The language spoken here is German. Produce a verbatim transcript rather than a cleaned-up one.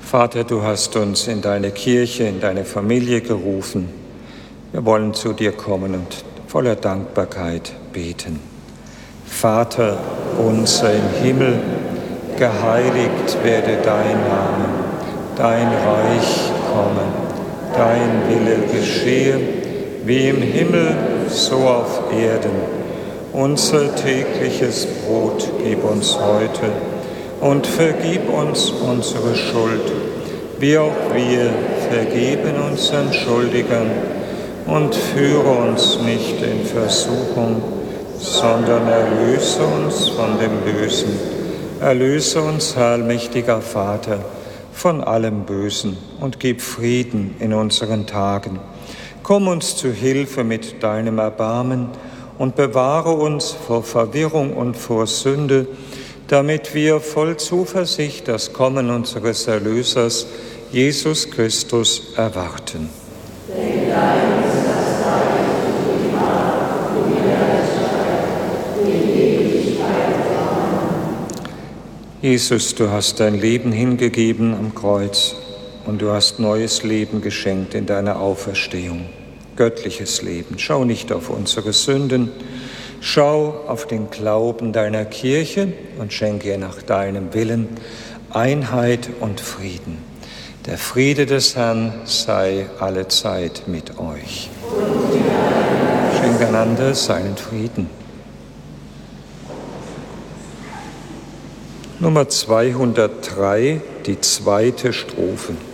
Vater, du hast uns in deine Kirche, in deine Familie gerufen. Wir wollen zu dir kommen und voller Dankbarkeit beten. Vater unser im Himmel, geheiligt werde dein Name, dein Reich komme, dein Wille geschehe, wie im Himmel, so auf Erden. Unser tägliches Brot gib uns heute und vergib uns unsere Schuld, wie auch wir vergeben unseren Schuldigern, und führe uns nicht in Versuchung, sondern erlöse uns von dem Bösen. Erlöse uns, allmächtiger Vater, von allem Bösen und gib Frieden in unseren Tagen. Komm uns zu Hilfe mit deinem Erbarmen und bewahre uns vor Verwirrung und vor Sünde, damit wir voll Zuversicht das Kommen unseres Erlösers, Jesus Christus, erwarten. Denn dein ist das Reich und die Macht und die Herrlichkeit in Ewigkeit. Amen. Jesus, du hast dein Leben hingegeben am Kreuz und du hast neues Leben geschenkt in deiner Auferstehung. Göttliches Leben. Schau nicht auf unsere Sünden, schau auf den Glauben deiner Kirche und schenke ihr nach deinem Willen Einheit und Frieden. Der Friede des Herrn sei allezeit mit euch. Schenkt einander seinen Frieden. Nummer zweihundertdrei, die zweite Strophe.